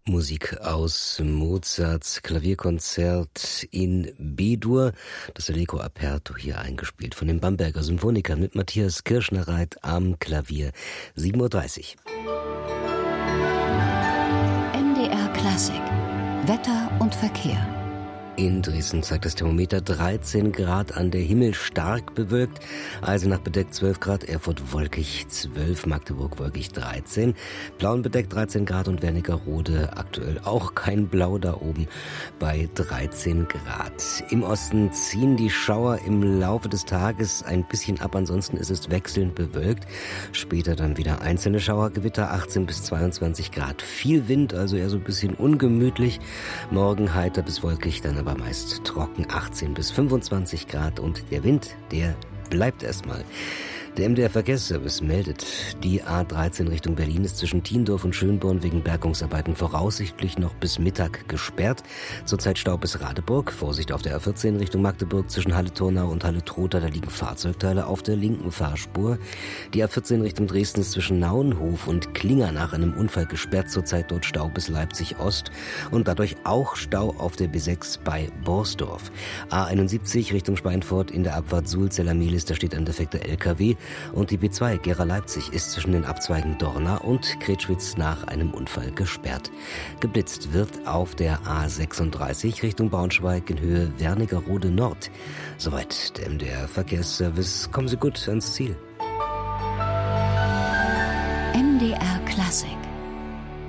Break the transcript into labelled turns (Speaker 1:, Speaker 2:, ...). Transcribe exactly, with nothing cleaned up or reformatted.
Speaker 1: Musik aus Mozarts Klavierkonzert in B-Dur, das Allegro Aperto hier eingespielt von den Bamberger Symphonikern mit Matthias Kirschner-Reit am Klavier. sieben Uhr dreißig.
Speaker 2: M D R Klassik. Wetter und Verkehr.
Speaker 1: In Dresden zeigt das Thermometer dreizehn Grad an, der Himmel stark bewölkt. Eisenach bedeckt zwölf Grad, Erfurt wolkig zwölf, Magdeburg wolkig dreizehn. Plauen bedeckt dreizehn Grad und Wernigerode aktuell auch kein Blau da oben bei dreizehn Grad. Im Osten ziehen die Schauer im Laufe des Tages ein bisschen ab, ansonsten ist es wechselnd bewölkt. Später dann wieder einzelne Schauergewitter, achtzehn bis zweiundzwanzig Grad. Viel Wind, also eher so ein bisschen ungemütlich. Morgen heiter bis wolkig, dann aber meist trocken, achtzehn bis fünfundzwanzig Grad, und der Wind, der bleibt erstmal. Der M D R-Verkehrsservice meldet, die A dreizehn Richtung Berlin ist zwischen Tiendorf und Schönborn wegen Bergungsarbeiten voraussichtlich noch bis Mittag gesperrt. Zurzeit Stau bis Radeburg. Vorsicht auf der A vierzehn Richtung Magdeburg zwischen Halle-Turnau und Halle-Trotha, da liegen Fahrzeugteile auf der linken Fahrspur. Die A vierzehn Richtung Dresden ist zwischen Nauenhof und Klinger nach einem Unfall gesperrt. Zurzeit dort Stau bis Leipzig-Ost und dadurch auch Stau auf der B sechs bei Borsdorf. A einundsiebzig Richtung Schweinfurt in der Abfahrt Suhl-Zellermehlis, da steht ein defekter L K W. Und die B zwei Gera-Leipzig ist zwischen den Abzweigen Dorna und Kretschwitz nach einem Unfall gesperrt. Geblitzt wird auf der A sechsunddreißig Richtung Braunschweig in Höhe Wernigerode Nord. Soweit der M D R-Verkehrsservice. Kommen Sie gut ans Ziel.
Speaker 2: M D R Klassik.